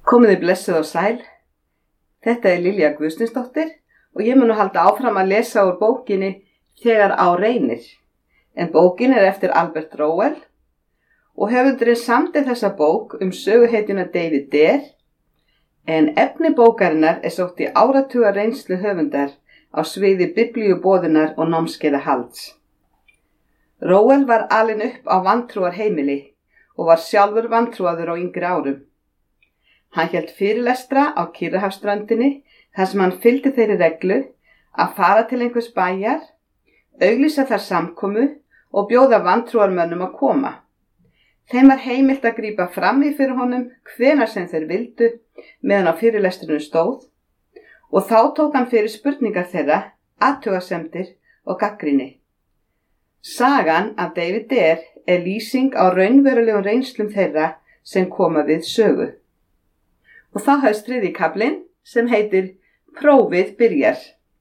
Komiði blessuð og sæl. Þetta Lilja Guðsteinsdóttir og ég mun halda áfram að lesa úr bókinni Þegar á reynir. En bókin eftir Albert Rowell og höfundurinn samdi þessa bók söguhetjuna David Dare, en efni bókarinnar sótt í áratuga reynslu höfundar á sviði biblíuboðunar og námskeiðahalds. Rowell var alinn upp á vantrúarheimili og var sjálfur vantrúaður á yngri árum. Hann hélt fyrirlestra á Kyrrahafsströndinni þar sem hann fylgdi þeirri reglu að fara til einhvers bæjar, auglýsa þar samkomu og bjóða vantrúarmönnum að koma. Þeim var heimilt að grípa fram í fyrir honum hvenær sem þeir vildu meðan á fyrirlestrinu stóð og þá tók hann fyrir spurningar þeirra, athugasemdir og gagnrýni. Sagan af David Dare lýsing á raunverulegum reynslum þeirra sem koma við sögu. Og þá hefst þriðji kaflinn sem heitir Prófið byrjar.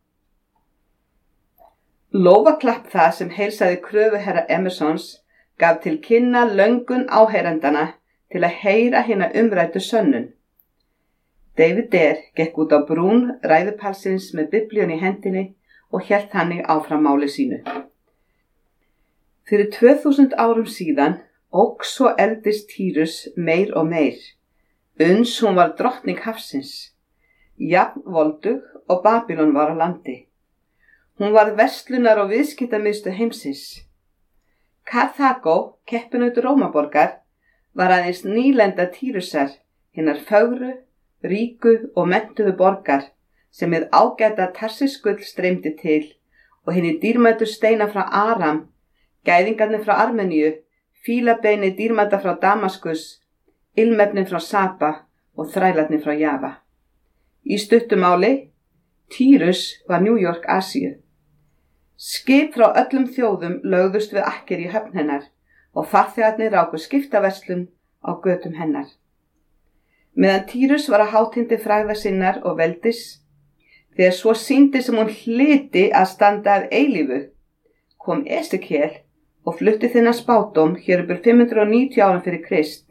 Lófaklapp það sem heilsaði kröfuherra Emersons gaf til kynna löngun áheyrendana til að heyra hina umræddu sönnun. David Dare gekk út á brún ræðupallsins með biblíun í hendinni og hélt þannig áfram máli sínu. Fyrir 2000 árum síðan óx og eldist Týrus meir og meir. Uns hún var drottning hafsins, jafn voldug og Babylon var á landi. Hún var verslunar- og viðskiptamiðstöð heimsins. Karþagó, keppinaut Rómaborgar, var aðeins nýlenda Týrusar, hinnar fögru, ríku og menntuðu borgar sem hið ágæta Tarsisgull streymdi til og hinni dýrmætu steina frá Aram, gæðingarnir frá Armeníu, fílabeini dýrmæta frá Damaskus, ilmefnin frá Saba og þrælarnir frá Java. Í stuttu máli, Týrus var New York Asíu. Skip frá öllum þjóðum lögðust við akkir í höfn hennar og farþegarnir ráku skiptaverslun á götum hennar. Meðan Týrus var að hátindi frægðar sinnar og veldis, þegar svo sýndi sem hún hlyti að standa að eilífu, kom Esekiel og flutti þennan spádóm hér upp 590 árum fyrir Krist.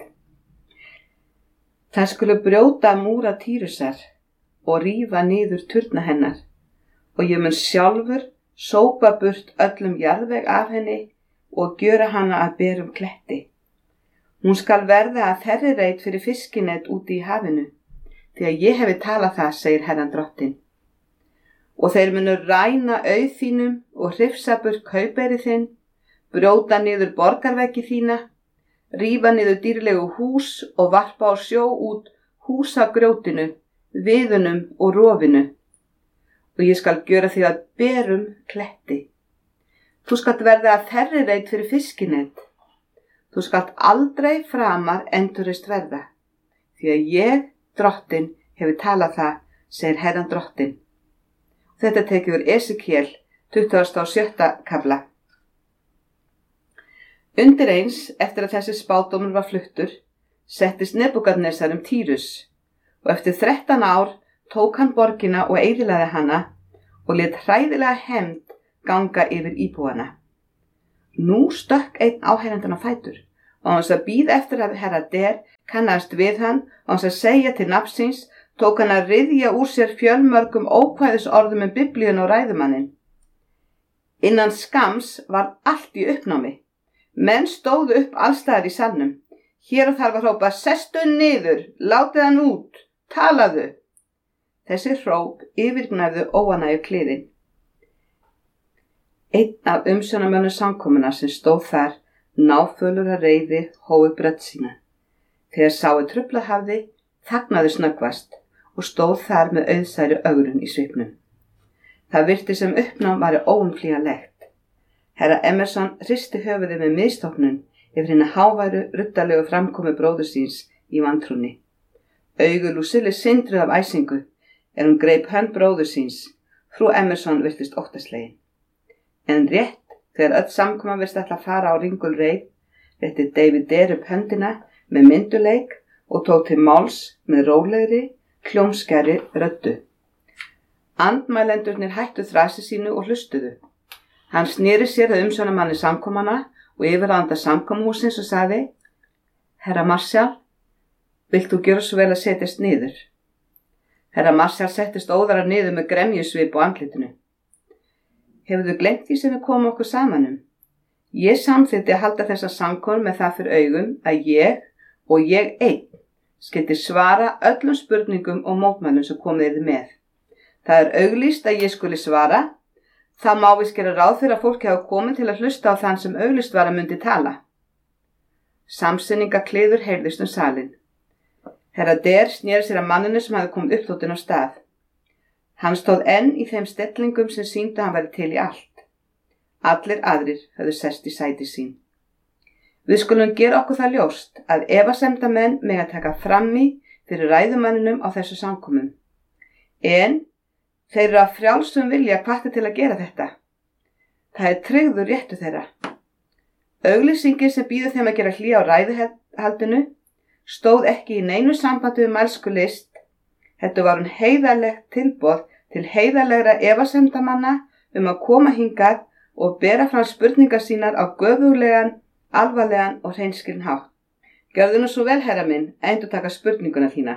Það skulu brjóta múra Týrusar og rífa niður turna hennar og ég mun sjálfur sópa burt öllum jarðveg af henni og gjöra hana að berum kletti. Hún skal verða að þerrireit fyrir fiskinet úti í hafinu, því að ég hefi talað það, segir Herran drottinn. Og þeir munu ræna auð þínum og hrifsa burt kaupeyri þinn, brjóta niður borgarveggi þína, rífa niður dýrlegu hús og varpa á sjó út húsagrjótinu, viðunum og rofinu. Og ég skal gjöra því að berum kletti. Þú skalt verða að þerrireit fyrir fiskinet. Þú skalt aldrei framar endurreist verða, því að ég, drottinn, hefi talað það, segir Herran drottinn. Þetta tekið úr Esekiel 27. kafla. Undir eins, eftir að þessi spádómur var fluttur, settist Nebúkadnesar Týrus og eftir 13 ár tók hann borgina og eyðilagði hana og lét hræðilega hefnd ganga yfir íbúana. Nú stökk einn áheyrandan á fætur og hans að bíða eftir að herra Der kannast við hann og hans að segja til nafnsins tók hann að ryðja úr sér fjölmörgum ókvæðisorðum biblíun og ræðumanninn. Innan skams var allt í uppnámi. Menn stóðu upp allstaðar í salnum. Hér og þar var hrópa, sestu niður, látið hann út, talaðu. Þessi hróp yfirgnæfðu óánægju kliðin. Einn af umsjónarmönnum samkomunnar sem stóð þar, náfölur að reiði, hóf upp rödd sína. Þegar sáu truflað hafði, þagnaði snöggvast og stóð þar með auðsæri ögrun í svipnum. Það virti sem uppnám væri óumflýjanlegt. Herra Emerson hristi höfuðið með mistóknun yfir hinna háværu, ruddarlegu framkomu bróður síns í vantrúnni. Augu Lucille sindruð af æsingu hún greip hönd bróður síns. Frú Emerson virtist óttaslegin. En rétt, þegar öll samkoma virtist ætla að fara á ringulreið, rétti David Dare upp höndina með mynduleik og tók til máls með rólegri, kljómskæri röddu. Andmælendurnir hættu þrasi sínu og hlustuðu. Hann sneri sér að umsjónarmanni samkomana og yfirráðanda samkomuhússins og sagði, Herra Marshall, Vilt þú gjöra svo vel að setjast niður? Herra Marshall settist óðara niður með gremjusvip á andlitinu. Hefur þú gleymt því sem við komum okkur saman um? Ég samþykkti að halda þessa samkomu með það fyrir augum að ég og ég einn skyldi svara öllum spurningum og mótmælum sem komið yrði með. Það er auglýst að ég skuli svara. Það má víst gera ráð fyrir að fólki hafa komið til að hlusta á þann sem auglýst var að myndi tala. Samsyningakliður heyrðist salinn. Herra Der sneri sér að manninu sem hafði komið uppþóttinn á stað. Hann stóð enn í þeim stellingum sem sýndu að hann væri til í allt. Allir aðrir höfðu sest í sæti sín. Við skulum gera okkur það ljóst að efasemdamenn mega taka frammi fyrir ræðumanninum á þessu samkomum. En þeir eru að frjálsum vilja hvattir til að gera þetta. Það er tryggður réttur þeirra. Auglýsingin sem býður þeim að gera hlé á ræðuhaldinu stóð ekki í neinu sambandi við mælsku list. Þetta var heiðarlegt tilboð til heiðarlegra efasemdamanna að koma hingað og bera fram spurningar sínar á göfuglegan, alvarlegan og hreinskilinn hátt. Gjörðu nú svo vel, herra minn, að endurtaka spurninguna þína.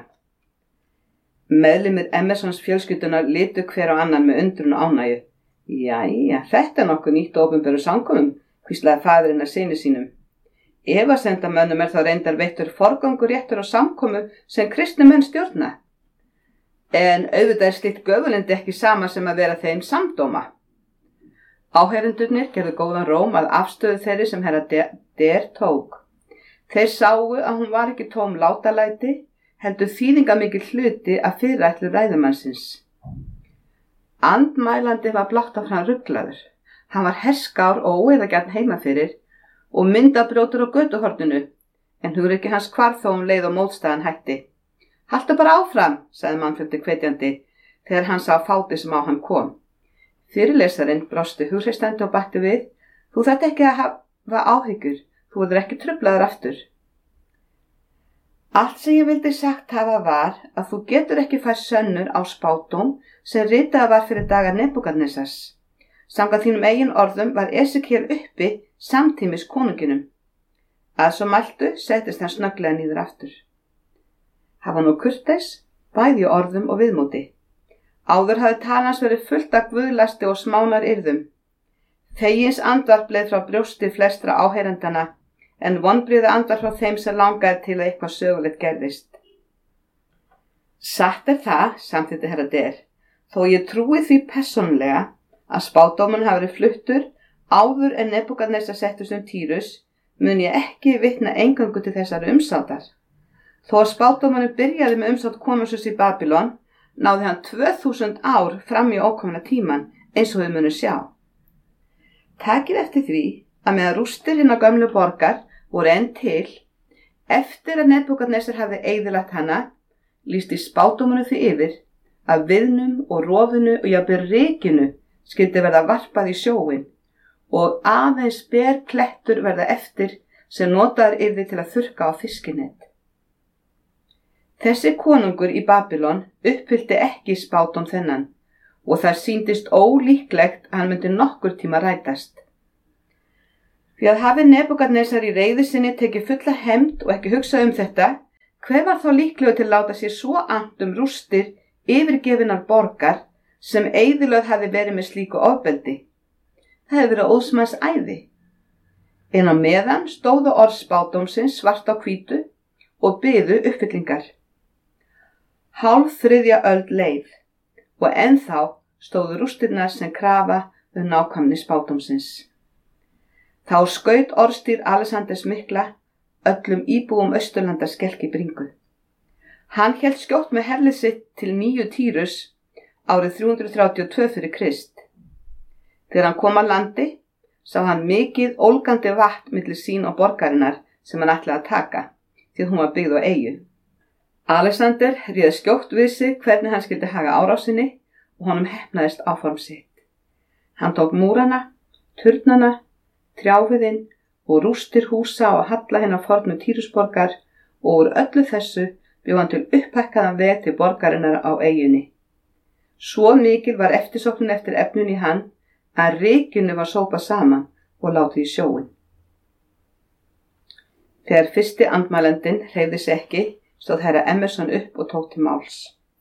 Meðlimir Emersons fjölskyldunar litu hver á annan með undrun og ánægju. Jæja, þetta er nokkuð nýtt og opinberu samkomum, hvíslaði faðirinn að syni sínum. Efasemdamönnum er þá reyndar veittur forgangur réttur á samkomu sem kristni menn stjórna. En auðvitað er slíkt göfulindi ekki sama sem að vera þeim samdóma. Áheyrendurnir gerðu góðan róm að afstöðu þeirri sem herra Der tók. Þeir sáu að hún var ekki tóm látalæti, heldur þýðingamikil hluti af fyrirætlu ræðumannsins. Andmælandi var blátt af hann ruglaður. Hann var herskár og óeðagjarn heima fyrir og myndabrjótur á götuhorninu, en hugrekki hans hvarf þó leið og mótstaðan hætti. Haltu bara áfram, sagði Manfredur hvetjandi, þegar hann sá fáti sem á hann kom. Fyrirlesarinn brosti hughristandi og bætti við, þú þarft ekki að hafa áhyggjur, þú verður ekki truflaður aftur. Allt sem ég vildi sagt hafa var að þú getur ekki fært sönnur á spádóm sem ritaða var fyrir daga Nebúkadnesars. Samkvæmt þínum eigin orðum var Esekiel uppi samtímis konunginum. Að svo mæltu settist hann snögglega niður aftur. Hafa nú kurteis, bæði í orðum og viðmóti. Áður hafði talans verið fullt af guðlasti og smánar yrðum. Þegins andvarp leið frá brjósti flestra áheyrendana, en vonbrigði andvarp frá þeim sem langaði til að eitthvað sögulegt gerðist. Satt er það, samþykkti herra Der, þó ég trúi því persónulega að spádómurinn hafi verið fluttur áður en Nebúkadnesar settust Týrus, mun ég ekki vitna eingöngu til þessari umsátar. Þó að spádómurinn byrjaði með umsátt konungsins í Babylon, náði hann 2000 ár fram í ókomna tíman eins og við munum sjá. Takið eftir því að meðan rústir hinna gömlu borgar voru enn til, eftir að Nebúkadnesar hafði eyðilagt hana, lýsti spádómurinn því yfir að viðnum og rofinu og jafnvel rykinu skyldi verða varpað í sjóinn og aðeins ber klettur verða eftir sem notaður yrði til að þurrka á fiskinett. Þessi konungur í Babylon uppfyllti ekki spádóm þennan og það sýndist ólíklegt að hann myndi nokkur tíma rætast. Því að hafi Nebúkadnesar í reiði sinni tekið fulla hefnd og ekki hugsað þetta, hver var þá líklegur til að láta sér svo annt rústir yfirgefinnar borgar sem eyðilögð hafi verið með slíku ofbeldi? Það hefði verið óðsmanns æði. En á meðan stóðu orð spádómsins svart á hvítu og biðu uppfyllingar. Hálf þriðja öld leið og ennþá stóðu rústirnar sem krafa nákvæmni spádómsins. Þá skaut orðstýr Alexanders mikla öllum íbúum Austurlanda skelk í bringu. Hann hélt skjótt með herlið sitt til nýju Týrus árið 332 fyrir Krist. Þegar hann kom að landi, sá hann mikið ólgandi vatn milli sín og borgarinnar sem hann ætlaði að taka, því hún var byggð á eyju. Alexander réð skjótt við sig hvernig hann skyldi haga árásinni og honum heppnaðist áform sitt. Hann tók múrana, turnana, trjáviðinn og rústir húsa og halla hinna fornu Týrusborgar og úr öllu þessu bjó hann til upphækkaðan veg til borgarinnar á eyjunni. Svo mikil var eftirsóknin eftir efnun í hann að rykinu var sópað saman og látið í sjóinn. Þegar fyrsti andmælendinn hreyfði sig ekki, stóð herra Emerson upp og tók til máls.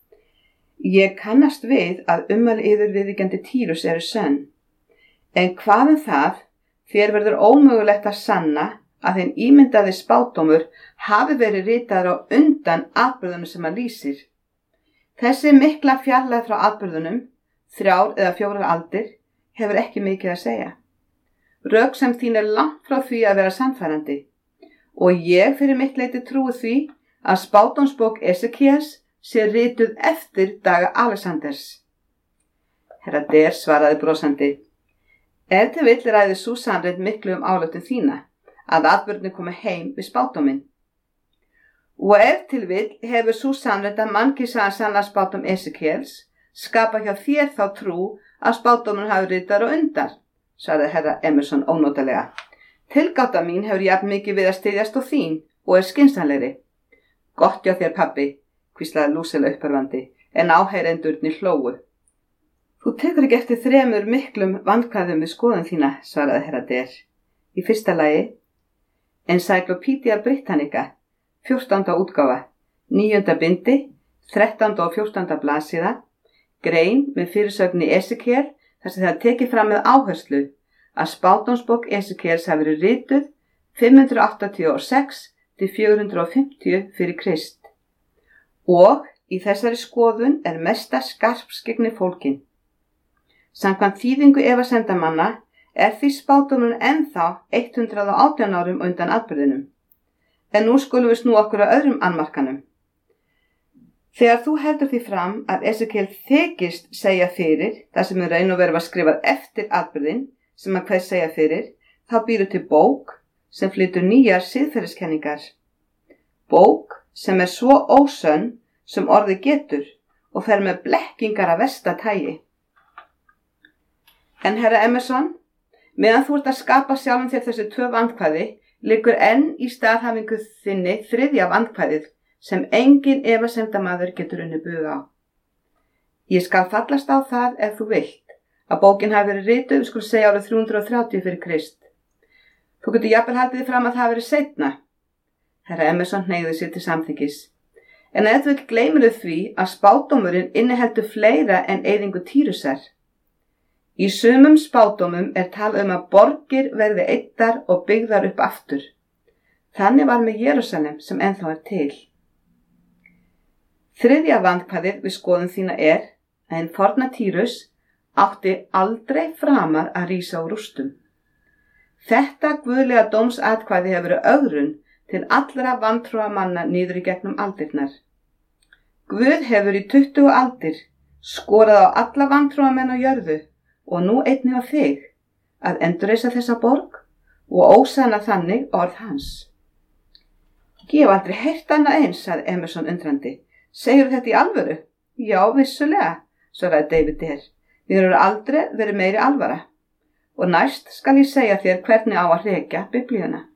Ég kannast við að ummæli yður viðvíkjandi Týrus eru sönn. En hvað það? Þér verður ómögulegt að sanna að hinn ímyndaði spádómur hafi verið ritaður á undan atburðunum sem hann lýsir. Þessi mikla fjarlægð frá atburðunum, 3 eða 4 aldir, hefur ekki mikið að segja. Röksemd þín langt frá því að vera sannfærandi og ég fyrir mitt leyti trúi því að spádómsbók Esekíels sé rituð eftir daga Alexanders. Herra Der svaraði brosandi: Ef til vill ræði sú sannreynd miklu ályktun þína, að atburðirnir komi heim við spádóminn. Og ef til vill hefur sú sannreynd að mannkynsagan sanna spádóm Esekíels skapa hjá þér þá trú að spádómurinn hafi ritaður á undan, sagði herra Emerson ónotalega. Tilgáta mín hefur jafn mikið við að styðjast á þín og skynsamlegri. Gott hjá þér, pabbi, hvíslaði Lúsela uppörvandi, en áheyrendurnir hlógu. Þú tekur ekki eftir 3 miklum vandkvæðum við skoðun þína, svaraði herra Der. Í fyrsta lagi, Encyclopedia Britannica, 14. útgáfa, 9. bindi, 13. og 14. blaðsíða, grein með fyrirsögn í Esekíel þar sem það tekið fram með áherslu að spádómsbók Esekíels hafi verið rituð 586 til 450 fyrir Krist. Og í þessari skoðun mesta skarpskyggni fólkin. Samkvæmt þýðingu efasemdamanna því spádómurinn ennþá 118 árum undan atburðinum. En nú skulum við snúa okkur að öðrum annmarkanum. Þegar þú heldur því fram að Esekíel þykist segja fyrir, það sem raun og veru var skrifað eftir atburðin, sem hann kveðst segja fyrir, þá býrðu til bók sem flytur nýjar siðferðiskenningar. Bók sem svo ósönn sem orðið getur og fer með blekkingar af versta tagi. En herra Emerson, meðan þú ert að skapa sjálfum þér þessi 2 vandkvæði, liggur enn í staðhæfingu þinni 3. vandkvæðið, sem engin efasemdamaður getur unnið bug á. Ég skal fallast á það ef þú vilt, að bókin hafi verið rituð, við skulum segja árið 330 fyrir Krist. Þú getur jafnvel haldið þig fram að það hafi verið seinna. Herra Emerson hneigði sér til samþykkis. En ef þú vill gleymir því að spádómurinn inniheldur fleira en eyðingu Týrusar. Í sumum spádómum talað að borgir verði eyddar og byggðar upp aftur. Þannig var með Jerúsalem sem ennþá til. 3. vandkvæðið við skoðun þína að hinn forna Týrus átti aldrei framar að rísa úr rústum. Þetta guðlega dómsatkvæði hefur verið ögrun til allra vantrúa manna niður í gegnum aldirnar. Guð hefur í 20 aldir skorað á alla vantrúa menn á jörðu og nú einnig á þig að endurreisa þessa borg og ósanna þannig orð hans. Ég hef aldrei heyrt annað eins, sagði Emerson undrandi. Segir þetta í alvöru? Já, vissulega, svaraði David Der. Við erum aldrei verið meiri alvara. Og næst skal ég segja þér hvernig á að rekja Biblíuna.